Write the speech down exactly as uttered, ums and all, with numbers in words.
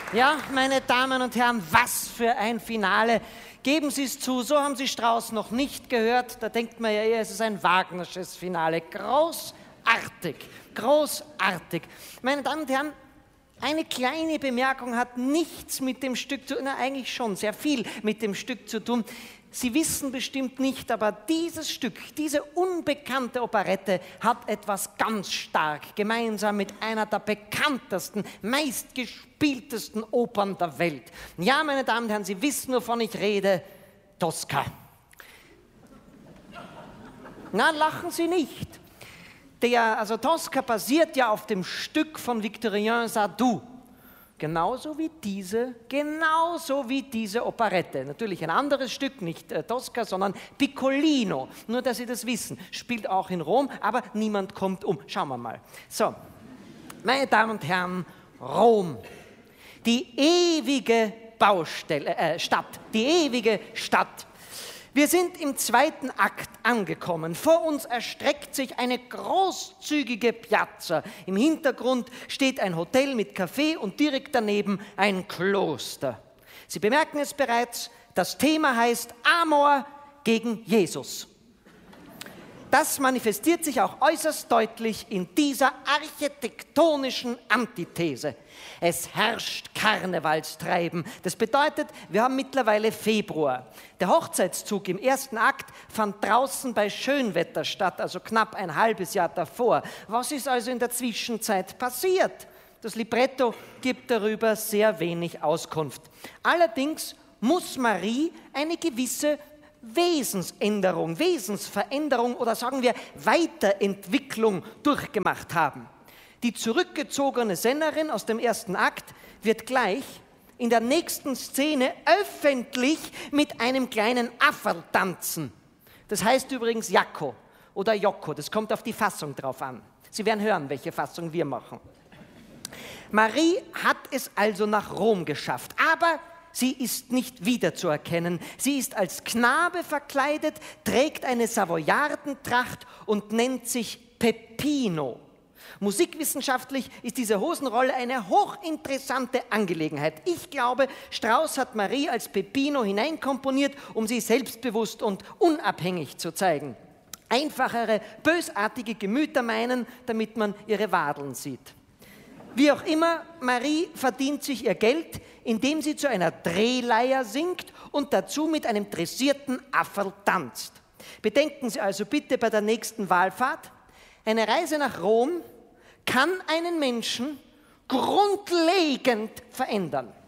Ja, meine Damen und Herren, was für ein Finale. Geben Sie es zu, so haben Sie Strauss noch nicht gehört. Da denkt man ja eher, es ist ein Wagnersches Finale. Großartig, großartig. Meine Damen und Herren, eine kleine Bemerkung hat nichts mit dem Stück zu tun, na eigentlich schon sehr viel mit dem Stück zu tun. Sie wissen bestimmt nicht, aber dieses Stück, diese unbekannte Operette hat etwas ganz stark gemeinsam mit einer der bekanntesten, meistgespieltesten Opern der Welt. Ja, meine Damen und Herren, Sie wissen, wovon ich rede, Tosca. Na, lachen Sie nicht. Der, also Tosca basiert ja auf dem Stück von Victorien Sardou. Genauso wie diese, genauso wie diese Operette. Natürlich ein anderes Stück, nicht äh, Tosca, sondern Piccolino. Nur, dass Sie das wissen. Spielt auch in Rom, aber niemand kommt um. Schauen wir mal. So, meine Damen und Herren, Rom. Die ewige Baustelle, äh, Stadt. Die ewige Stadt. Wir sind im zweiten Akt angekommen. Vor uns erstreckt sich eine großzügige Piazza. Im Hintergrund steht ein Hotel mit Café und direkt daneben ein Kloster. Sie bemerken es bereits, das Thema heißt Amor gegen Jesus. Das manifestiert sich auch äußerst deutlich in dieser architektonischen Antithese. Es herrscht Karnevalstreiben. Das bedeutet, wir haben mittlerweile Februar. Der Hochzeitszug im ersten Akt fand draußen bei Schönwetter statt, also knapp ein halbes Jahr davor. Was ist also in der Zwischenzeit passiert? Das Libretto gibt darüber sehr wenig Auskunft. Allerdings muss Marie eine gewisse Wesensänderung, Wesensveränderung oder sagen wir Weiterentwicklung durchgemacht haben. Die zurückgezogene Sennerin aus dem ersten Akt wird gleich in der nächsten Szene öffentlich mit einem kleinen Afferl tanzen. Das heißt übrigens Jacco oder Jocko, das kommt auf die Fassung drauf an. Sie werden hören, welche Fassung wir machen. Marie hat es also nach Rom geschafft, aber sie ist nicht wiederzuerkennen. Sie ist als Knabe verkleidet, trägt eine Savoyardentracht und nennt sich Peppino. Musikwissenschaftlich ist diese Hosenrolle eine hochinteressante Angelegenheit. Ich glaube, Strauss hat Marie als Peppino hineinkomponiert, um sie selbstbewusst und unabhängig zu zeigen. Einfachere, bösartige Gemüter meinen, damit man ihre Wadeln sieht. Wie auch immer, Marie verdient sich ihr Geld, indem sie zu einer Drehleier singt und dazu mit einem dressierten Afferl tanzt. Bedenken Sie also bitte bei der nächsten Wallfahrt, eine Reise nach Rom kann einen Menschen grundlegend verändern.